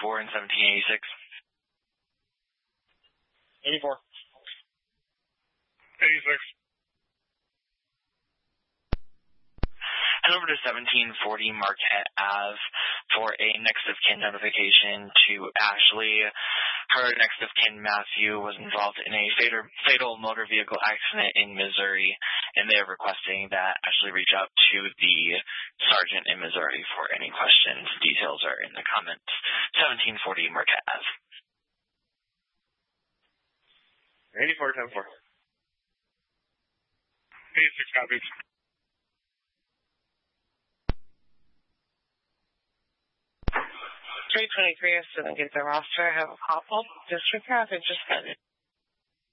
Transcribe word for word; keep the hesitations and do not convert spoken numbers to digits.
eighty-four and seventeen eighty-six. eighty-four. eighty-six. Head over to seventeen forty Marquette Ave for a next of kin notification to Ashley. Her next of kin, Matthew, was involved in a fatal, fatal motor vehicle accident in Missouri, and they are requesting that Ashley reach out to the sergeant in Missouri for any questions. Details are in the comments. seventeen forty Marquette Ave. eighty-four, ten four. eighty-six copies. three twenty-three, I still didn't get the roster. I have a couple. Disregard, I just got it.